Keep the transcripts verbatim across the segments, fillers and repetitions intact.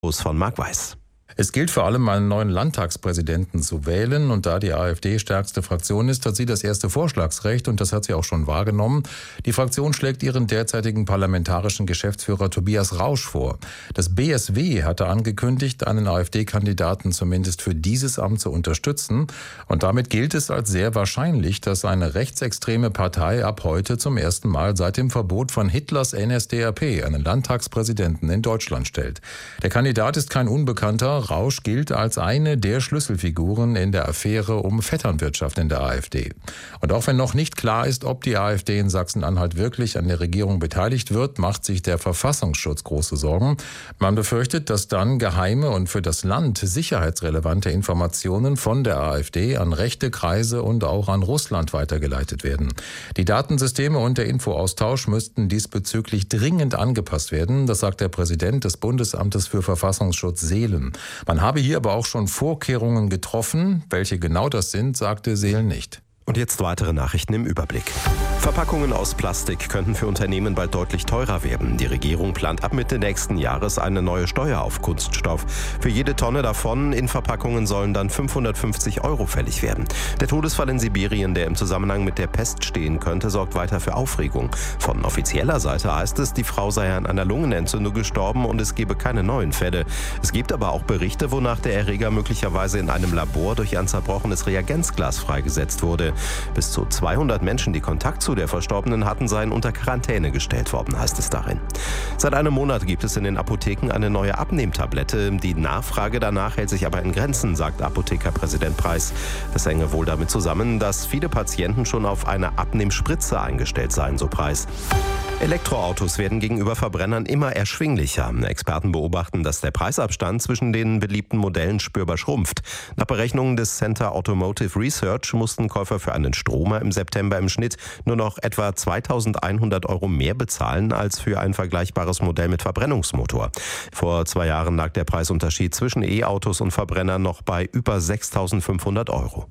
Von Marc Weiß. Es gilt vor allem, einen neuen Landtagspräsidenten zu wählen. Und da die AfD stärkste Fraktion ist, hat sie das erste Vorschlagsrecht. Und das hat sie auch schon wahrgenommen. Die Fraktion schlägt ihren derzeitigen parlamentarischen Geschäftsführer Tobias Rausch vor. Das B S W hatte angekündigt, einen AfD-Kandidaten zumindest für dieses Amt zu unterstützen. Und damit gilt es als sehr wahrscheinlich, dass eine rechtsextreme Partei ab heute zum ersten Mal seit dem Verbot von Hitlers N S D A P einen Landtagspräsidenten in Deutschland stellt. Der Kandidat ist kein Unbekannter. Rausch gilt als eine der Schlüsselfiguren in der Affäre um Vetternwirtschaft in der AfD. Und auch wenn noch nicht klar ist, ob die AfD in Sachsen-Anhalt wirklich an der Regierung beteiligt wird, macht sich der Verfassungsschutz große Sorgen. Man befürchtet, dass dann geheime und für das Land sicherheitsrelevante Informationen von der AfD an rechte Kreise und auch an Russland weitergeleitet werden. Die Datensysteme und der Infoaustausch müssten diesbezüglich dringend angepasst werden. Das sagt der Präsident des Bundesamtes für Verfassungsschutz, Seelen. Man habe hier aber auch schon Vorkehrungen getroffen. Welche genau das sind, sagte Seelen nicht. Und jetzt weitere Nachrichten im Überblick. Verpackungen aus Plastik könnten für Unternehmen bald deutlich teurer werden. Die Regierung plant ab Mitte nächsten Jahres eine neue Steuer auf Kunststoff. Für jede Tonne davon in Verpackungen sollen dann fünfhundertfünfzig Euro fällig werden. Der Todesfall in Sibirien, der im Zusammenhang mit der Pest stehen könnte, sorgt weiter für Aufregung. Von offizieller Seite heißt es, die Frau sei an einer Lungenentzündung gestorben und es gebe keine neuen Fälle. Es gibt aber auch Berichte, wonach der Erreger möglicherweise in einem Labor durch ein zerbrochenes Reagenzglas freigesetzt wurde. Bis zu zweihundert Menschen, die Kontakt zu der Verstorbenen hatten, seien unter Quarantäne gestellt worden, heißt es darin. Seit einem Monat gibt es in den Apotheken eine neue Abnehmtablette. Die Nachfrage danach hält sich aber in Grenzen, sagt Apothekerpräsident Preis. Das hänge wohl damit zusammen, dass viele Patienten schon auf eine Abnehmspritze eingestellt seien, so Preis. Elektroautos werden gegenüber Verbrennern immer erschwinglicher. Experten beobachten, dass der Preisabstand zwischen den beliebten Modellen spürbar schrumpft. Nach Berechnungen des Center Automotive Research mussten Käufer für einen Stromer im September im Schnitt nur noch etwa zweitausendeinhundert Euro mehr bezahlen als für ein vergleichbares Modell mit Verbrennungsmotor. Vor zwei Jahren lag der Preisunterschied zwischen E-Autos und Verbrennern noch bei über sechstausendfünfhundert Euro.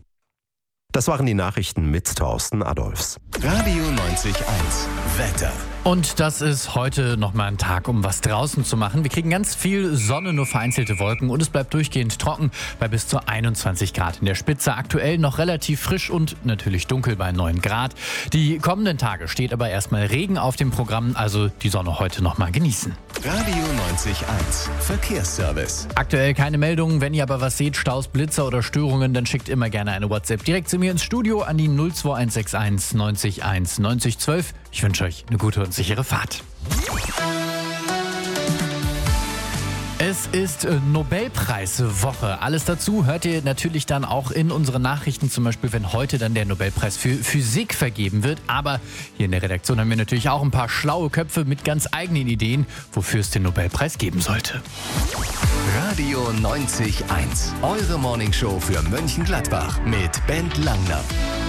Das waren die Nachrichten mit Thorsten Adolfs. Radio neunzig Komma eins Wetter. Und das ist heute nochmal ein Tag, um was draußen zu machen. Wir kriegen ganz viel Sonne, nur vereinzelte Wolken und es bleibt durchgehend trocken bei bis zu einundzwanzig Grad in der Spitze. Aktuell noch relativ frisch und natürlich dunkel bei neun Grad. Die kommenden Tage steht aber erstmal Regen auf dem Programm, also die Sonne heute nochmal genießen. Radio neunzig Komma eins Verkehrsservice. Aktuell keine Meldungen. Wenn ihr aber was seht, Staus, Blitzer oder Störungen, dann schickt immer gerne eine WhatsApp direkt zu mir ins Studio an die null zwei eins sechs eins neunzig eins neunzig zwölf. Ich wünsche euch eine gute und sichere Fahrt. Es ist Nobelpreiswoche. Alles dazu hört ihr natürlich dann auch in unseren Nachrichten, zum Beispiel, wenn heute dann der Nobelpreis für Physik vergeben wird. Aber hier in der Redaktion haben wir natürlich auch ein paar schlaue Köpfe mit ganz eigenen Ideen, wofür es den Nobelpreis geben sollte. Radio neunzig Komma eins, eure Morningshow für Mönchengladbach mit Bent Langner.